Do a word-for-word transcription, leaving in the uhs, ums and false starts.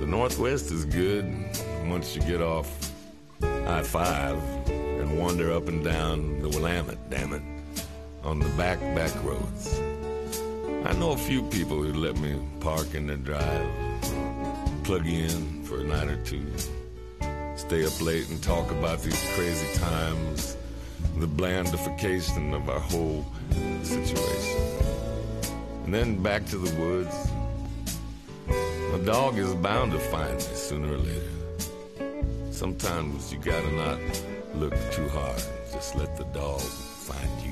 The Northwest is good once you get off I five and wander up and down the Willamette, damn it, on the back, back roads. I know a few people who let me park in their drive, plug in for a night or two, stay up late and talk about these crazy times, the blandification of our whole situation. And then back to the woods. A dog is bound to find me sooner or later. Sometimes you gotta not look too hard. Just let the dog find you.